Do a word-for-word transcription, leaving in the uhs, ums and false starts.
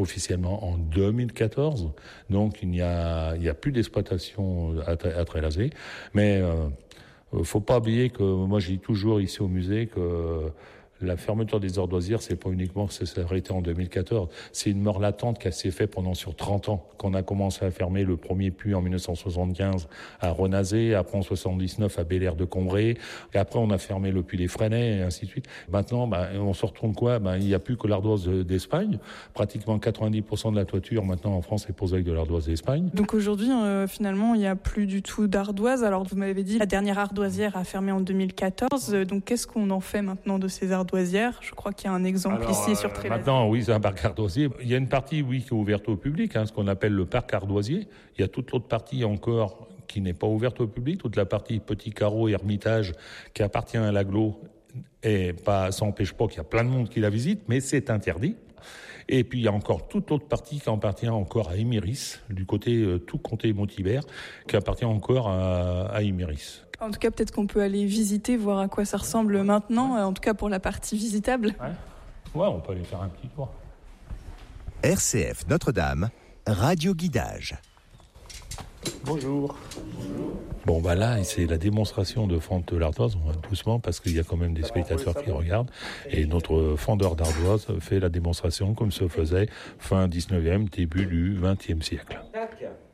officiellement en deux mille quatorze. Donc il n'y a, il y a plus d'exploitation à, à Trélazé. Mais euh, faut pas oublier que moi je dis toujours ici au musée que la fermeture des ardoisières, c'est pas uniquement que ça s'est arrêté en deux mille quatorze. C'est une mort latente qui s'est faite pendant sur trente ans. Qu'on a commencé à fermer le premier puits en dix-neuf cent soixante-quinze à Renazé, après en soixante-dix-neuf à Bel-Air de Combray, et après on a fermé le puits des Fresnay, et ainsi de suite. Maintenant, ben, on se retourne quoi? Ben, il n'y a plus que l'ardoise d'Espagne. Pratiquement quatre-vingt-dix pour cent de la toiture maintenant en France est posée avec de l'ardoise d'Espagne. Donc aujourd'hui, euh, finalement, il n'y a plus du tout d'ardoise. Alors vous m'avez dit, la dernière ardoisière a fermé en deux mille quatorze. Donc qu'est-ce qu'on en fait maintenant de ces ardoisières? Je crois qu'il y a un exemple Alors, ici euh, sur Trélazé. Maintenant, oui, c'est un parc ardoisier. Il y a une partie, oui, qui est ouverte au public, hein, ce qu'on appelle le parc ardoisier. Il y a toute l'autre partie encore qui n'est pas ouverte au public, toute la partie Petit Carreau, Hermitage, qui appartient à l'agglo. Et pas, ça n'empêche pas qu'il y a plein de monde qui la visite, mais c'est interdit. Et puis il y a encore toute l'autre partie qui appartient encore à Émiris, du côté euh, tout comté Montibert, qui appartient encore à, à Émiris. En tout cas, peut-être qu'on peut aller visiter, voir à quoi ça ressemble maintenant, en tout cas pour la partie visitable. Ouais, ouais, on peut aller faire un petit tour. R C F Notre-Dame, radio guidage. Bonjour. Bon, bah là, c'est la démonstration de fente de l'ardoise. On va doucement parce qu'il y a quand même des spectateurs qui regardent. Et notre fendeur d'ardoise fait la démonstration comme se faisait fin dix-neuvième, début du vingtième siècle.